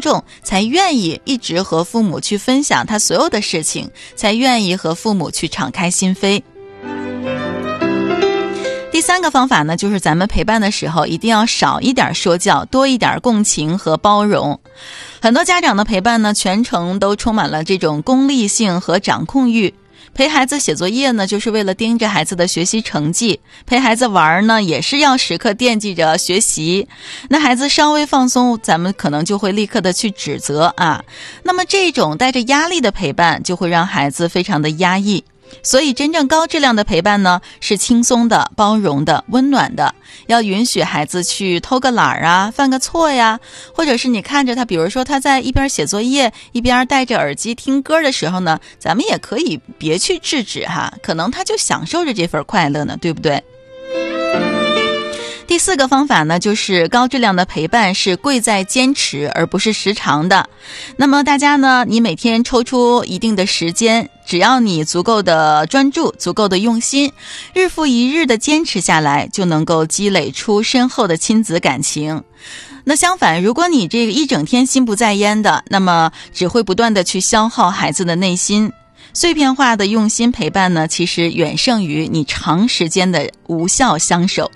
重，才愿意一直和父母去分享他所有的事情，才愿意和父母去敞开心扉。第3个方法呢，就是咱们陪伴的时候一定要少一点说教，多一点共情和包容。很多家长的陪伴呢，全程都充满了这种功利性和掌控欲。陪孩子写作业呢，就是为了盯着孩子的学习成绩；陪孩子玩呢，也是要时刻惦记着学习。那孩子稍微放松，咱们可能就会立刻的去指责啊。那么这种带着压力的陪伴，就会让孩子非常的压抑。所以真正高质量的陪伴呢，是轻松的、包容的、温暖的，要允许孩子去偷个懒啊，犯个错呀，或者是你看着他，比如说他在一边写作业一边戴着耳机听歌的时候呢，咱们也可以别去制止哈，可能他就享受着这份快乐呢，对不对？第4个方法呢，就是高质量的陪伴是贵在坚持，而不是时长的。那么大家呢，你每天抽出一定的时间，只要你足够的专注，足够的用心，日复一日的坚持下来，就能够积累出深厚的亲子感情。那相反，如果你这个一整天心不在焉的，那么只会不断的去消耗孩子的内心。碎片化的用心陪伴呢，其实远胜于你长时间的无效相守。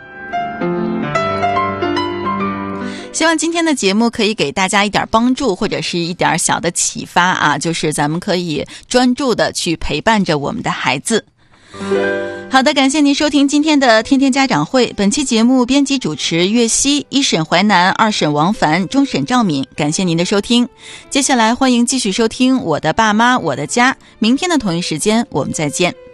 希望今天的节目可以给大家一点帮助，或者是一点小的启发啊，就是咱们可以专注的去陪伴着我们的孩子。好的，感谢您收听今天的天天家长会。本期节目编辑主持岳西，一审淮南，二审王凡，终审赵敏。感谢您的收听，接下来欢迎继续收听我的爸妈我的家。明天的同一时间我们再见。